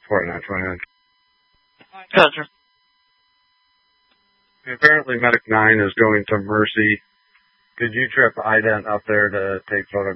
4929. Gotcha. Apparently Medic 9 is going to Mercy. Could you trip IDENT up there to take photographs?